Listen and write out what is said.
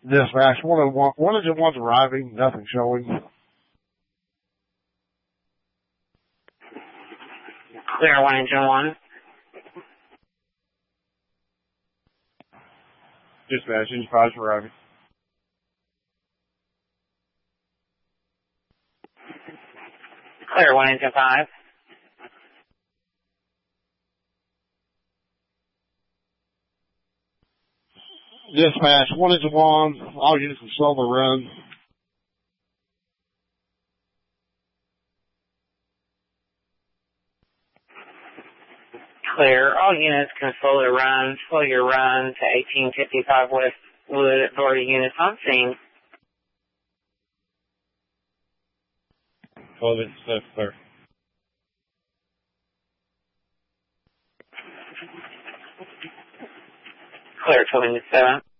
Dispatch, one engine one's arriving, nothing showing. Clear 1 engine 1. Dispatch, engine 5's arriving. Clear 1 engine 5. Dispatch, 1 engine 1, all units can slow the run. Clear. All units can slow your run to 1855 Westwood. Authority units on scene. 12 inch stuff, clear. Clear 12 engine 7.